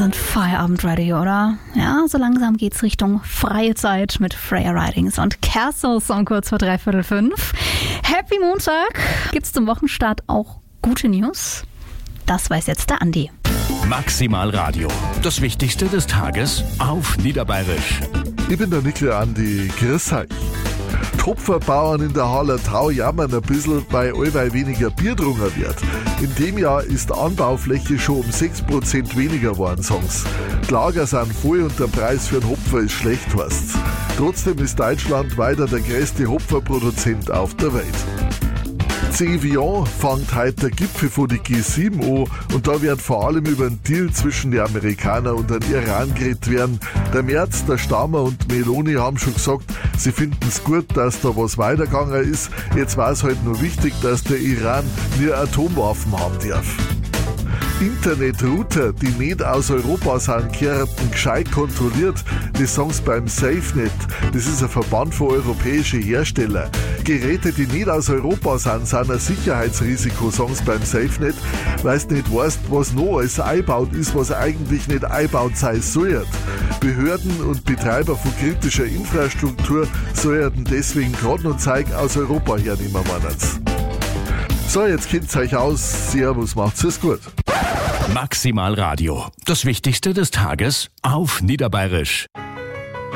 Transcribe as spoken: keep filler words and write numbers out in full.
sind Feierabend ready, oder? Ja, so langsam geht's Richtung freie Zeit mit Freya Ridings und Castles um kurz vor dreiviertel fünf. Happy Montag! Gibt's zum Wochenstart auch gute News? Das weiß jetzt der Andi. Maximal Radio. Das Wichtigste des Tages auf Niederbayerisch. Ich bin der Nickel Andi. Grüß euch. Topferbauern in der Hallertau jammern ein bisschen, weil allweil weniger Bier drungen wird. In dem Jahr ist die Anbaufläche schon um sechs Prozent weniger geworden, sagen sie. Die Lager sind voll und der Preis für den Hopfer ist schlecht, heißt's. Trotzdem ist Deutschland weiter der größte Hopferproduzent auf der Welt. In Evian fängt heute der Gipfel von die G sieben an und da wird vor allem über den Deal zwischen den Amerikanern und den Iran geredet werden. Der Merz, der Stammer und Meloni haben schon gesagt, sie finden es gut, dass da was weitergegangen ist. Jetzt war es halt nur wichtig, dass der Iran nie Atomwaffen haben darf. Internetrouter, die nicht aus Europa sind, gehörten gescheit kontrolliert. Das sagen sie beim SafeNet. Das ist ein Verband von europäischen Herstellern. Geräte, die nicht aus Europa sind, sind ein Sicherheitsrisiko, sagen sie beim SafeNet, weil du nicht weißt, was noch alles eingebaut ist, was eigentlich nicht eingebaut sein soll. Behörden und Betreiber von kritischer Infrastruktur sollten deswegen gerade noch Zeug aus Europa hernehmen, meinen sie. So, jetzt kennt's euch aus. Servus, macht's es gut. Maximal Radio. Das Wichtigste des Tages auf Niederbayerisch.